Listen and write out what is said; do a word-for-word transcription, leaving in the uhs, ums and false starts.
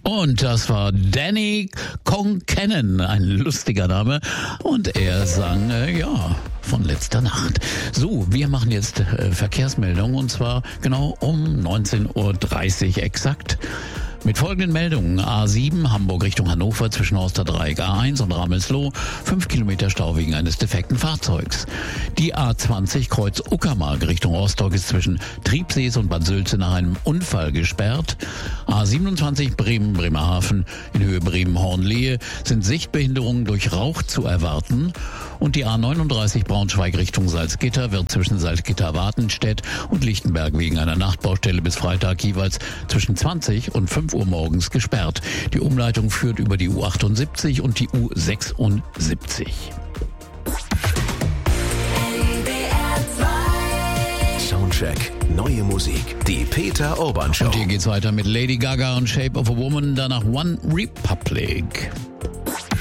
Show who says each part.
Speaker 1: Und das war Danny Concannon, ein lustiger Name. Und er sang, äh, ja, von letzter Nacht. So, wir machen jetzt äh, Verkehrsmeldung und zwar genau um neunzehn Uhr dreißig exakt. Mit folgenden Meldungen: A sieben Hamburg Richtung Hannover zwischen Horsterdreieck A eins und Ramelsloh, fünf Kilometer Stau wegen eines defekten Fahrzeugs. Die A zwanzig Kreuz Uckermark Richtung Rostock ist zwischen Triebsees und Bad Sülze nach einem Unfall gesperrt. A siebenundzwanzig Bremen Bremerhaven in Höhe Bremen-Hornlehe sind Sichtbehinderungen durch Rauch zu erwarten. Und die A neununddreißig Braunschweig Richtung Salzgitter wird zwischen Salzgitter-Wartenstedt und Lichtenberg wegen einer Nachtbaustelle bis Freitag jeweils zwischen zwanzig und fünf Uhr morgens gesperrt. Die Umleitung führt über die U achtundsiebzig und die U sechsundsiebzig.
Speaker 2: Soundcheck, neue Musik, die Peter Urban Show.
Speaker 1: Und hier geht's weiter mit Lady Gaga und Shape of a Woman, danach One Republic.